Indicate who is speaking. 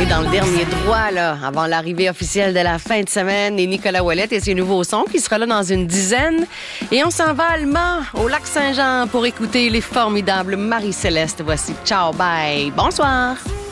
Speaker 1: est dans le dernier droit, là, avant l'arrivée officielle de la fin de semaine. Et Nicolas Ouellette et ses nouveaux sons qui sera là dans une dizaine. Et on s'en va allemand, au Lac-Saint-Jean, pour écouter les formidables Marie-Céleste. Voici Ciao, bye, bonsoir.